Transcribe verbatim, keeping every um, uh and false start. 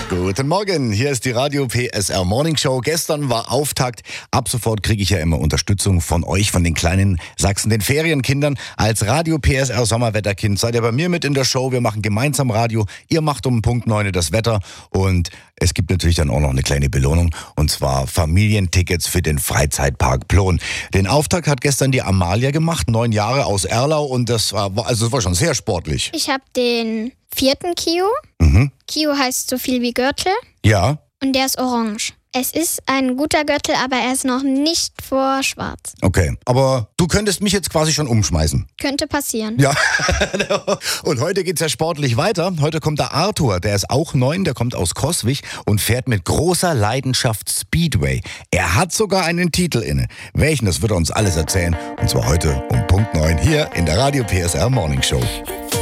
Guten Morgen, hier ist die Radio P S R Morning Show. Gestern war Auftakt. Ab sofort kriege ich ja immer Unterstützung von euch, von den kleinen Sachsen, den Ferienkindern. Als Radio P S R Sommerwetterkind seid ihr bei mir mit in der Show. Wir machen gemeinsam Radio. Ihr macht um Punkt neun das Wetter. Und es gibt natürlich dann auch noch eine kleine Belohnung. Und zwar Familientickets für den Freizeitpark Plon. Den Auftakt hat gestern die Amalia gemacht, neun Jahre aus Erlau. Und das war, also das war schon sehr sportlich. Ich habe den vierten Kio. Mhm. Kio heißt so viel wie Gürtel Ja. und der ist orange. Es ist ein guter Gürtel, aber er ist noch nicht vor schwarz. Okay, aber du könntest mich jetzt quasi schon umschmeißen. Könnte passieren. Ja, und heute geht's ja sportlich weiter. Heute kommt der Arthur, der ist auch neun, der kommt aus Coswig und fährt mit großer Leidenschaft Speedway. Er hat sogar einen Titel inne. Welchen, das wird er uns alles erzählen. Und zwar heute um Punkt neun hier in der Radio P S R Morning Show.